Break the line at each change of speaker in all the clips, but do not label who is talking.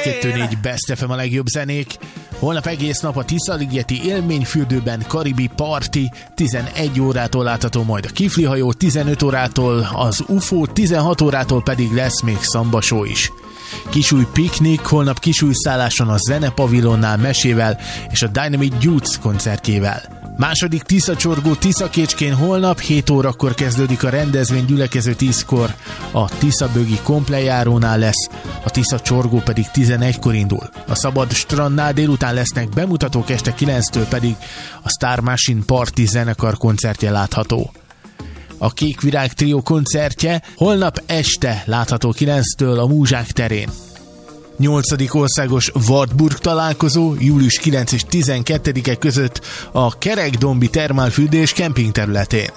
102.4 Best FM a legjobb zenék. Holnap egész nap a Tiszaligeti élményfürdőben Karibi Party, 11 órától látható majd a Kifli hajó, 15 órától az UFO, 16 órától pedig lesz még szambasó is. Kisúj piknik, holnap kisújszálláson a Zenepavilonnál mesével és a Dynamite Youth koncertjével. Második Tiszacsorgó Tiszakécskén holnap 7 órakor kezdődik a rendezvény, gyülekező 10-kor a Tiszabögi komplejárónál lesz, a Tiszacsorgó pedig 11-kor indul. A Szabad Strandnál délután lesznek bemutatók, este 9-től pedig a Star Machine Party zenekar koncertje látható. A Kék Virág Trio koncertje holnap este látható 9-től a Múzsák terén. 8. országos Wartburg találkozó július 9 és 12-e között a Kerekdombi termálfürdés kemping területén.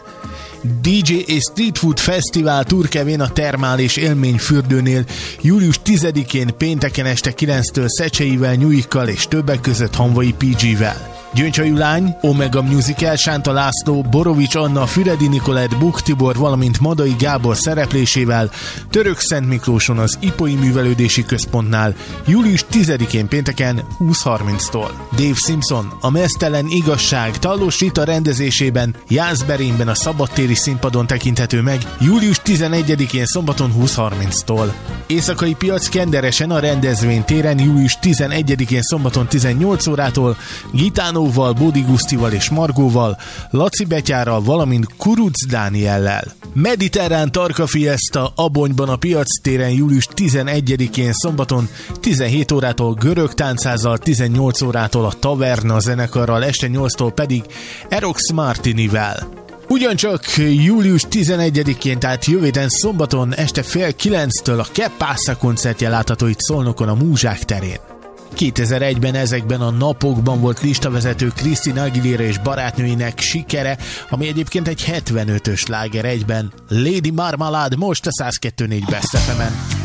DJ és Street Food Fesztivál Turkevén a Termál és Élményfürdőnél július 10-én pénteken este 9-től Szecseivel, Nyújkkal és többek között Hanvai PG-vel. Gyöngyhajú lány, Omega Musical, Sánta László, Borovics Anna, Füredi Nikolett, Buk Tibor, valamint Madai Gábor szereplésével Török-Szent Miklóson az Ipoi Művelődési Központnál július 10-én pénteken 20:30-tól. Dave Simpson, a Meztelen Igazság Tallos Rita rendezésében Jászberényben a szabadtéri színpadon tekinthető meg július 11-én szombaton 20:30-tól. Éjszakai piac Kenderesen a rendezvénytéren július 11-én szombaton 18 órától Gitánóval, Bódi Gusztival és Margóval, Laci Betyárral, valamint Kuruc Dániellel. Mediterrán Tarka Fiesta Abonyban a piac téren július 11-én szombaton 17 órától Görög táncházzal, 18 órától a Taverna zenekarral, este 8-tól pedig Erox Martinivel. Ugyancsak július 11-én, tehát jövő héten szombaton este 8:30-től a Kepásza koncertje látható itt Szolnokon a Múzsák terén. 2001-ben ezekben a napokban volt listavezető Christina Aguilera és barátnőinek sikere, ami egyébként egy 75-ös sláger egyben. Lady Marmalade most a 102.4 Best FM-en.